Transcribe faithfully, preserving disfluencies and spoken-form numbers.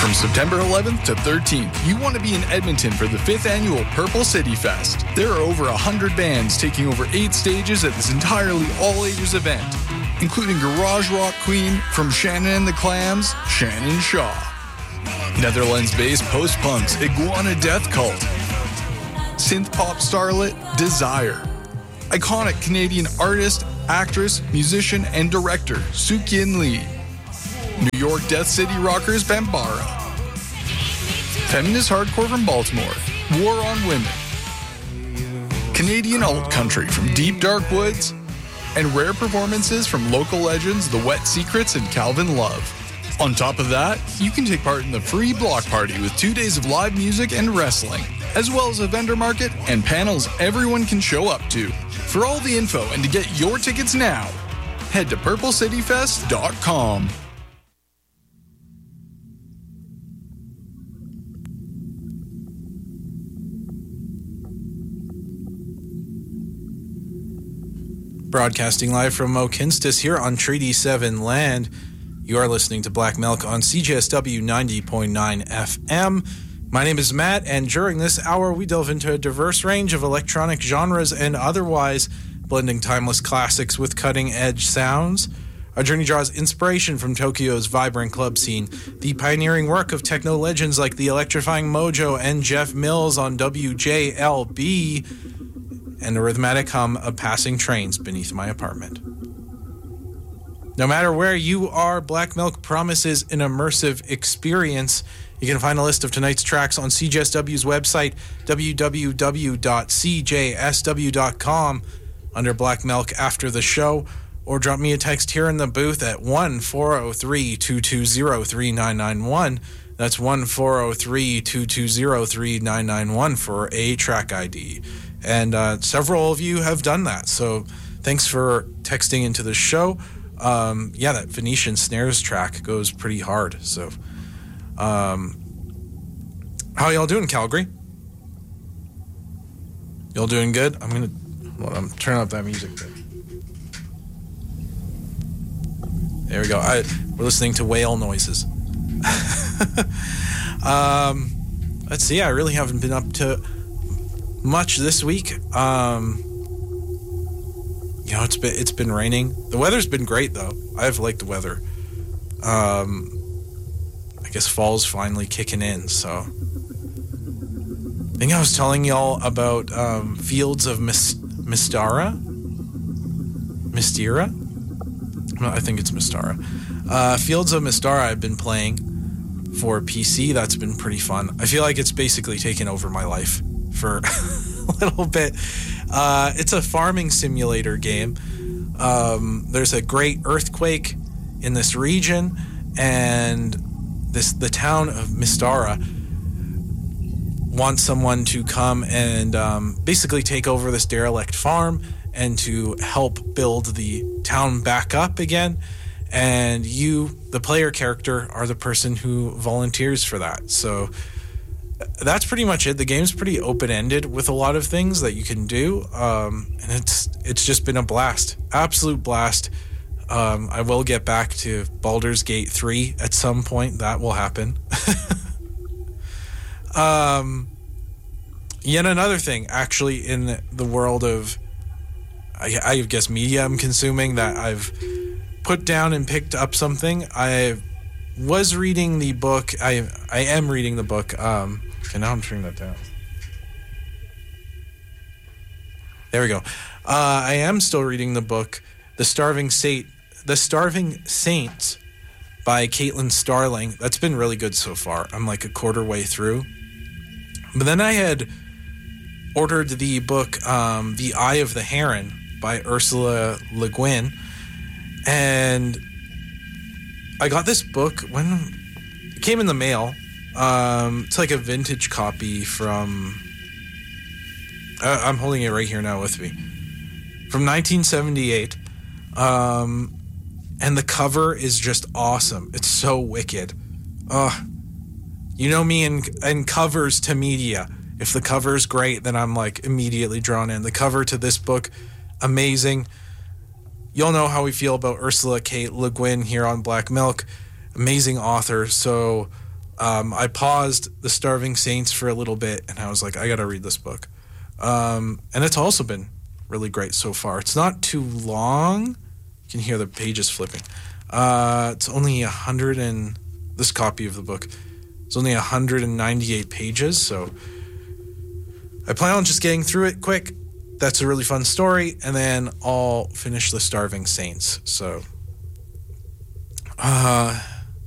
From September eleventh to thirteenth, you want to be in Edmonton for the fifth annual Purple City Fest. There are over one hundred bands taking over eight stages at this entirely all-ages event, including garage rock queen from Shannon and the Clams, Shannon Shaw. Netherlands-based post-punks Iguana Death Cult. Synth-pop starlet Desire. Iconic Canadian artist, actress, musician, and director Suk-Yin Lee. New York Death City rockers Bambara. Feminist hardcore from Baltimore, War on Women. Canadian alt country from Deep Dark Woods, and rare performances from local legends The Wet Secrets and Calvin Love. On top of that, you can take part in the free block party with two days of live music and wrestling, as well as a vendor market and panels everyone can show up to. For all the info and to get your tickets now, head to purple city fest dot com. Broadcasting live from Mohkinstsis here on Treaty seven land. You are listening to Black Milk on C J S W ninety point nine F M. My name is Matt, and during this hour we delve into a diverse range of electronic genres and otherwise, blending timeless classics with cutting-edge sounds. Our journey draws inspiration from Tokyo's vibrant club scene, the pioneering work of techno legends like the electrifying Mojo and Jeff Mills on W J L B, and the rhythmic hum of passing trains beneath my apartment. No matter where you are, Black Milk promises an immersive experience. You can find a list of tonight's tracks on C J S W's website, w w w dot c j s w dot com, under Black Milk after the show, or drop me a text here in the booth at one four zero three, two two zero, three nine nine one. That's one four zero three, two two zero, three nine nine one for a track I D. And uh, several of you have done that, so thanks for texting into the show. Um, yeah, that Venetian Snares track goes pretty hard. So, um, how y'all doing, Calgary? Y'all doing good? I'm gonna, well, I'm turning up that music bit. There we go. I, we're listening to whale noises. um, let's see. I really haven't been up to much this week. Um, you know, it's been it's been raining. The weather's been great though. I've liked the weather. Um, I guess fall's finally kicking in. So, I think I was telling y'all about um, Fields of Mis- Mystara. Mystira. I think it's Mystara. Uh, Fields of Mystara. I've been playing for P C. That's been pretty fun. I feel like it's basically taken over my life for a little bit. Uh, it's a farming simulator game. Um, there's a great earthquake in this region, and this the town of Mystara wants someone to come and um, basically take over this derelict farm and to help build the town back up again. And you, the player character, are the person who volunteers for that. So that's pretty much it. The game's pretty open-ended with a lot of things that you can do, um, and it's it's just been a blast, absolute blast. Um, I will get back to Baldur's Gate three at some point. That will happen. um, yet another thing, actually, in the world of, I, I guess, media I'm consuming that I've put down and picked up something. I was reading the book. I I am reading the book. Um, Okay, now I'm turning that down. There we go. Uh, I am still reading the book, The Starving Saint, The Starving Saints by Caitlin Starling. That's been really good so far. I'm like a quarter way through. But then I had ordered the book, um, The Eye of the Heron by Ursula Le Guin. And I got this book when it came in the mail. Um, it's like a vintage copy from, uh, I'm holding it right here now with me, from nineteen seventy-eight. Um, and the cover is just awesome. It's so wicked. Uh, you know me and, and covers to media. If the cover's great, then I'm like immediately drawn in. The cover to this book, amazing. You'll know how we feel about Ursula K. Le Guin here on Black Milk. Amazing author. So, Um, I paused The Starving Saints for a little bit, and I was like, I got to read this book. Um, and it's also been really great so far. It's not too long. You can hear the pages flipping. Uh, it's only a hundred and this copy of the book. It's only one hundred ninety-eight pages, so I plan on just getting through it quick. That's a really fun story, and then I'll finish The Starving Saints. So, uh,